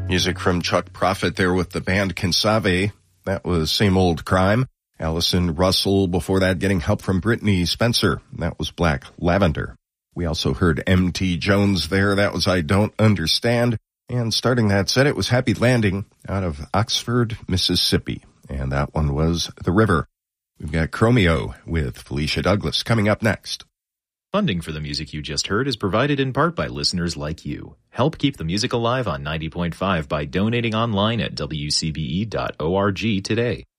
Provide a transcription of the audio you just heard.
Music from Chuck Prophet there with the band Kinsave. That was Same Old Crime. Allison Russell before that getting help from Brittany Spencer. That was Black Lavender. We also heard M.T. Jones there. That was I Don't Understand. And starting that set, it was Happy Landing out of Oxford, Mississippi. And that one was The River. We've got Chromeo with Felicia Douglas coming up next. Funding for the music you just heard is provided in part by listeners like you. Help keep the music alive on 90.5 by donating online at wcbe.org today.